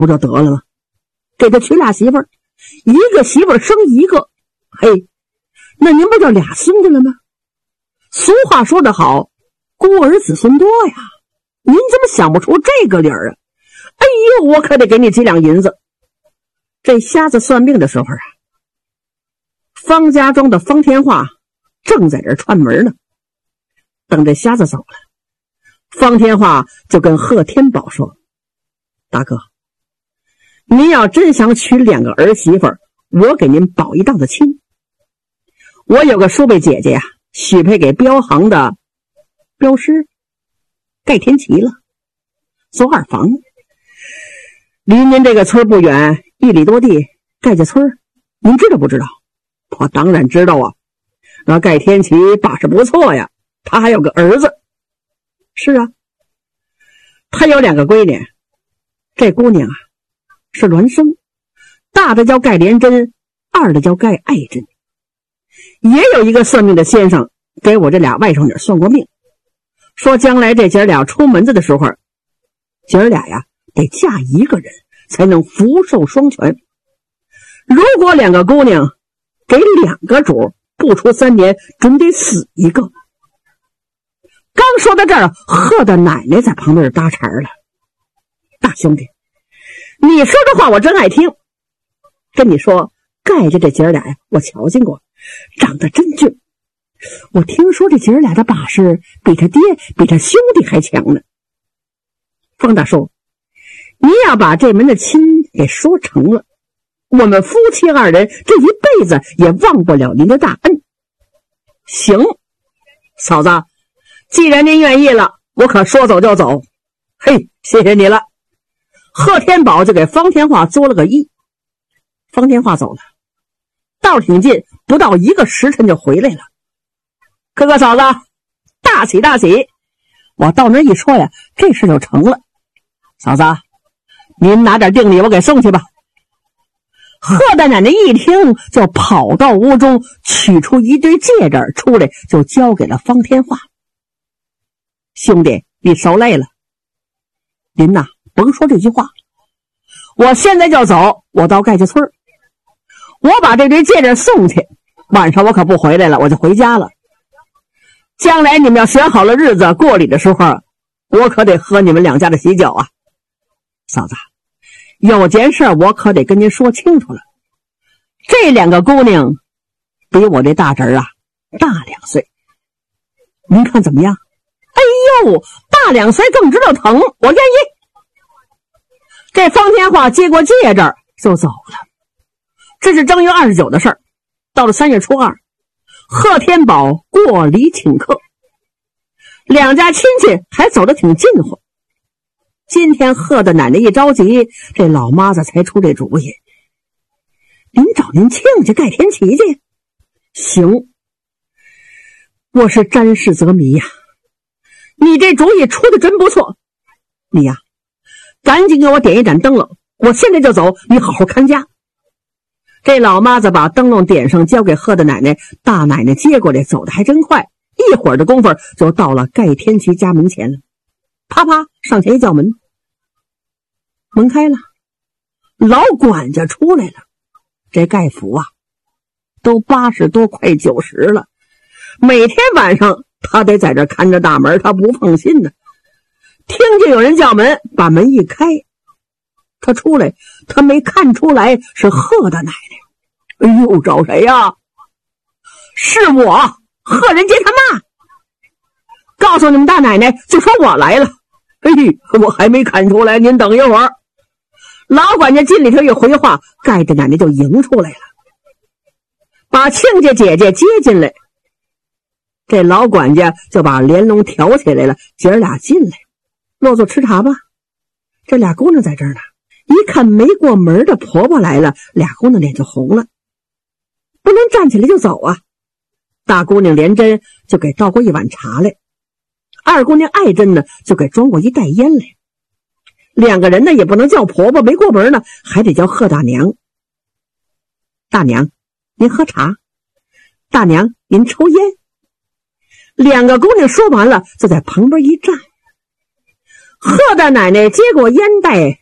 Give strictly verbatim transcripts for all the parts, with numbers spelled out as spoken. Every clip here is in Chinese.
不就得了吗？给他娶俩媳妇儿，一个媳妇儿生一个，嘿，那您不就俩孙子了吗？俗话说得好，孤儿子孙多呀，您怎么想不出这个理儿啊？哎呦，我可得给你几两银子。这瞎子算命的时候啊，方家庄的方天化正在这串门呢。等这瞎子走了，方天化就跟贺天宝说：大哥，您要真想娶两个儿媳妇儿，我给您保一档子亲。我有个叔辈姐姐呀、啊，许配给镖行的镖师盖天齐了，租二房，离您这个村不远，一里多地，盖家村，您知道不知道？我当然知道啊，那盖天齐把式不错呀，他还有个儿子。是啊，他有两个闺女，这姑娘啊是孪生，大的叫盖连珍，二的叫盖爱珍。也有一个算命的先生给我这俩外甥女算过命，说将来这姐俩出门子的时候，姐俩呀得嫁一个人才能福寿双全。如果两个姑娘给两个主，不出三年准得死一个。刚说到这儿，贺的奶奶在旁边搭茬了：大兄弟，你说这话我真爱听。跟你说，盖着这姐俩呀，我瞧见过，长得真俊。我听说这姐俩的把式比他爹比他兄弟还强呢。方大叔，你要把这门的亲给说成了，我们夫妻二人这一辈子也忘不了您的大恩。行，嫂子，既然您愿意了，我可说走就走。嘿，谢谢你了。贺天宝就给方天化作了个揖。方天化走了，道挺近，不到一个时辰就回来了。哥哥嫂子，大喜大喜！我到那一说呀，这事就成了。嫂子，您拿点定礼我给送去吧。贺大奶奶一听，就跑到屋中取出一对戒指出来，就交给了方天化。兄弟，你受累了。您呐，甭说这句话，我现在就走，我到盖家村，我把这对戒指送去，晚上我可不回来了，我就回家了。将来你们要选好了日子过礼的时候，我可得喝你们两家的喜酒啊。嫂子，有件事我可得跟您说清楚了。这两个姑娘比我这大侄儿啊大两岁，您看怎么样？哎呦，大两岁更知道疼，我愿意。这方天化接过戒指就走了。这是正月二十九的事儿。到了三月初二，贺天宝过礼请客，两家亲戚还走得挺近乎。今天贺的奶奶一着急，这老妈子才出这主意。您找您亲家盖天齐去。行，我是沾事则迷呀、啊。你这主意出的真不错。你呀，赶紧给我点一盏灯笼，我现在就走，你好好看家。这老妈子把灯笼点上，交给贺的奶奶，大奶奶接过来，走得还真快，一会儿的功夫就到了盖天齐家门前了。啪啪上前一叫门，门开了，老管家出来了。这盖府啊都八十多快九十了，每天晚上他得在这看着大门，他不放心呢。听见有人叫门，把门一开，他出来，他没看出来是贺的奶奶。哎呦，找谁呀？是我，贺仁杰他妈。告诉你们大奶奶，就说我来了。哎，我还没看出来，您等一会儿。老管家进里头一回话，盖着奶奶就迎出来了，把亲家姐姐接进来。这老管家就把帘笼挑起来了，姐儿俩进来，落座吃茶吧。这俩姑娘在这儿呢，一看没过门的婆婆来了，俩姑娘脸就红了，不能站起来就走啊。大姑娘连珍就给倒过一碗茶来，二姑娘爱珍呢就给装过一袋烟来。两个人呢也不能叫婆婆，没过门呢还得叫贺大娘。大娘您喝茶，大娘您抽烟。两个姑娘说完了，就在旁边一站。贺大奶奶接过烟袋，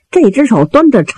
这只手端着茶